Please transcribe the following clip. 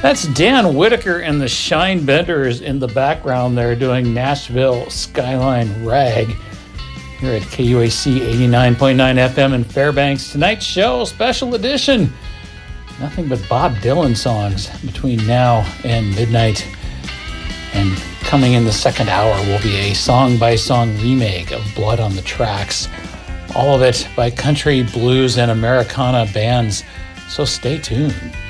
That's Dan Whitaker and the Shinebenders in the background there doing Nashville Skyline Rag here at KUAC 89.9 FM in Fairbanks. Tonight's show, special edition. Nothing but Bob Dylan songs between now and midnight. And coming in the second hour will be a song-by-song remake of Blood on the Tracks. All of it by country, blues, and Americana bands. So stay tuned.